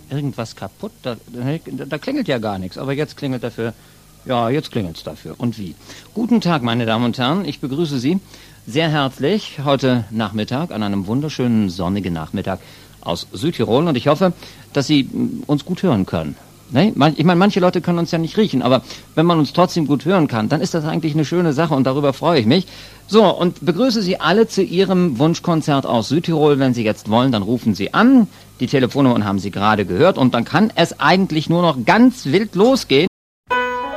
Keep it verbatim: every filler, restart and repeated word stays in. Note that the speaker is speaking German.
irgendwas kaputt? Da, da, da klingelt ja gar nichts, aber jetzt klingelt dafür. Ja, jetzt klingelt's dafür. Und wie? Guten Tag, meine Damen und Herren. Ich begrüße Sie sehr herzlich heute Nachmittag, an einem wunderschönen sonnigen Nachmittag aus Südtirol. Und ich hoffe, dass Sie uns gut hören können. Ne? Ich meine, manche Leute können uns ja nicht riechen, aber wenn man uns trotzdem gut hören kann, dann ist das eigentlich eine schöne Sache und darüber freue ich mich. So, und begrüße Sie alle zu Ihrem Wunschkonzert aus Südtirol. Wenn Sie jetzt wollen, dann rufen Sie an. Die Telefonnummern haben Sie gerade gehört und dann kann es eigentlich nur noch ganz wild losgehen.